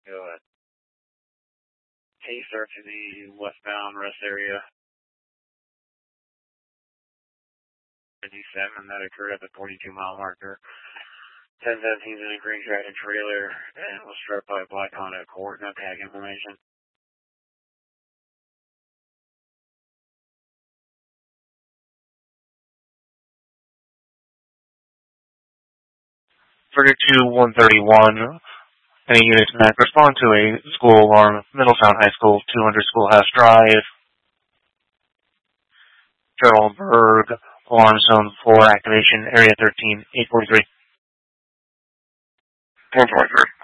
Go ahead. T-start to the westbound rest area. 57, that occurred at the 42-mile marker. 1017 is in a green tractor trailer and was struck by a black Honda Accord. No tag information. Verdict 131. Any units in that respond to a school alarm, Middletown High School, 200 Schoolhouse Drive. Gerald Berg, alarm zone 4, activation, area 13, 843. 143.